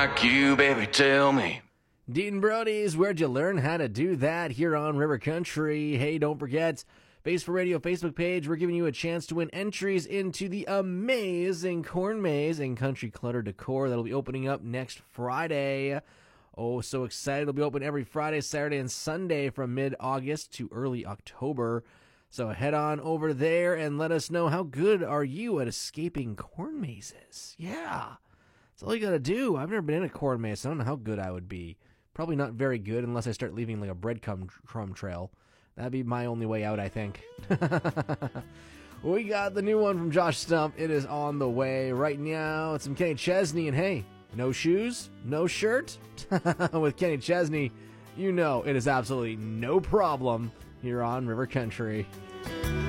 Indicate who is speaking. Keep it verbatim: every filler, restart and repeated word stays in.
Speaker 1: Like you, baby, tell me.
Speaker 2: Dean Brody's, where'd you learn how to do that? Here on River Country. Hey, don't forget, Base for Radio Facebook page, we're giving you a chance to win entries into the amazing Corn Maze and Country Clutter Decor that'll be opening up next Friday. Oh, so excited. It'll be open every Friday, Saturday, and Sunday from mid-August to early October. So head on over there and let us know how good are you at escaping corn mazes. Yeah, that's all you got to do. I've never been in a corn maze, so I don't know how good I would be. Probably not very good unless I start leaving like a breadcrumb crumb trail. That'd be my only way out, I think. We got the new one from Josh Stump. It is on the way right now. It's some Kenny Chesney, and hey, no shoes, no shirt? With Kenny Chesney, you know it is absolutely no problem here on River Country.